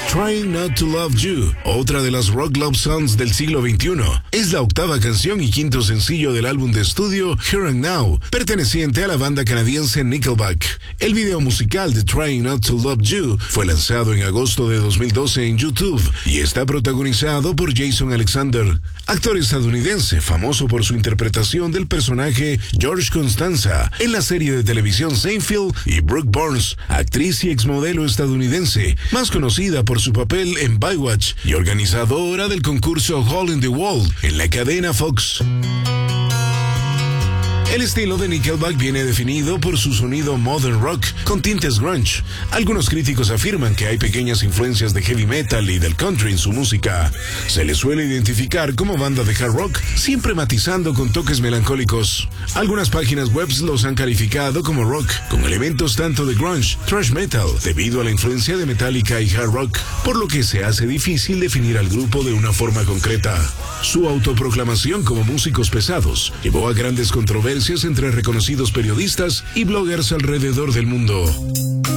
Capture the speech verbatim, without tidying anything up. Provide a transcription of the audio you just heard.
Trying Not to Love You, otra de las rock love songs del siglo veintiuno. Es la octava canción y quinto sencillo del álbum de estudio Here and Now, perteneciente a la banda canadiense Nickelback. El video musical de Trying Not to Love You fue lanzado en agosto de dos mil doce en YouTube y está protagonizado por Jason Alexander, actor estadounidense famoso por su interpretación del personaje George Constanza en la serie de televisión Seinfeld, y Brooke Burns, actriz y exmodelo estadounidense, más conocida por su papel en Baywatch y organizadora del concurso Hole in the Wall en la cadena Fox. El estilo de Nickelback viene definido por su sonido modern rock con tintes grunge. Algunos críticos afirman que hay pequeñas influencias de heavy metal y del country en su música. Se les suele identificar como banda de hard rock, siempre matizando con toques melancólicos. Algunas páginas web los han calificado como rock, con elementos tanto de grunge, thrash metal, debido a la influencia de Metallica y hard rock, por lo que se hace difícil definir al grupo de una forma concreta. Su autoproclamación como músicos pesados llevó a grandes controversias entre reconocidos periodistas y bloggers alrededor del mundo.